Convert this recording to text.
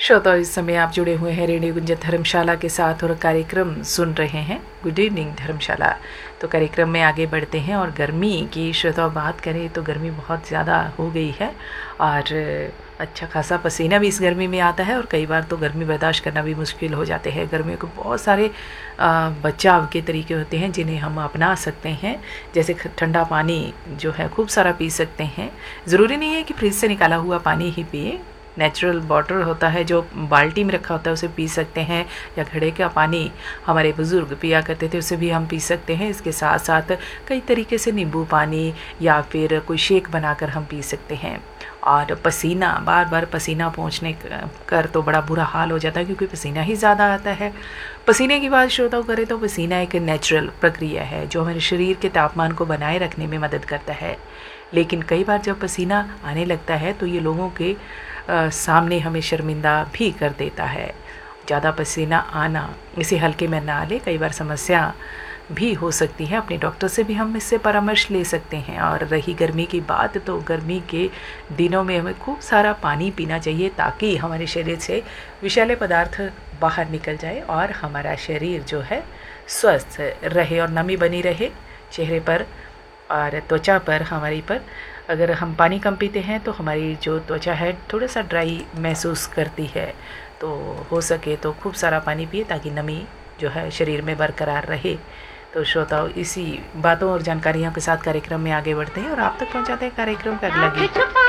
श्रोता, इस समय आप जुड़े हुए हैं रेडियो गुंजन धर्मशाला के साथ और कार्यक्रम सुन रहे हैं गुड इवनिंग धर्मशाला। तो कार्यक्रम में आगे बढ़ते हैं और गर्मी की श्रोता बात करें तो गर्मी बहुत ज़्यादा हो गई है और अच्छा खासा पसीना भी इस गर्मी में आता है और कई बार तो गर्मी बर्दाश्त करना भी मुश्किल हो जाते हैं। गर्मियों के बहुत सारे बचाव के तरीके होते हैं जिन्हें हम अपना सकते हैं, जैसे ठंडा पानी जो है खूब सारा पी सकते हैं। ज़रूरी नहीं है कि फ्रिज से निकाला हुआ पानी ही पिए, नेचुरल वाटर होता है जो बाल्टी में रखा होता है उसे पी सकते हैं, या घड़े का पानी हमारे बुज़ुर्ग पिया करते थे उसे भी हम पी सकते हैं। इसके साथ साथ कई तरीके से नींबू पानी या फिर कोई शेक बनाकर हम पी सकते हैं। और पसीना, बार बार पसीना पहुँचने कर तो बड़ा बुरा हाल हो जाता है क्योंकि पसीना ही ज़्यादा आता है। पसीने की बात श्रोताओं करें तो पसीना एक नेचुरल प्रक्रिया है जो हमारे शरीर के तापमान को बनाए रखने में मदद करता है। लेकिन कई बार जब पसीना आने लगता है तो ये लोगों के सामने हमें शर्मिंदा भी कर देता है। ज़्यादा पसीना आना इसे हल्के में ना ले, कई बार समस्या भी हो सकती है। अपने डॉक्टर से भी हम इससे परामर्श ले सकते हैं। और रही गर्मी की बात, तो गर्मी के दिनों में हमें खूब सारा पानी पीना चाहिए ताकि हमारे शरीर से विषैले पदार्थ बाहर निकल जाए और हमारा शरीर जो है स्वस्थ रहे और नमी बनी रहे चेहरे पर और त्वचा पर हमारी पर। अगर हम पानी कम पीते हैं तो हमारी जो त्वचा है थोड़ा सा ड्राई महसूस करती है। तो हो सके तो खूब सारा पानी पिए ताकि नमी जो है शरीर में बरकरार रहे। तो श्रोताओं, इसी बातों और जानकारियों के साथ कार्यक्रम में आगे बढ़ते हैं और आप तक पहुंचाते हैं कार्यक्रम का अगला गीत।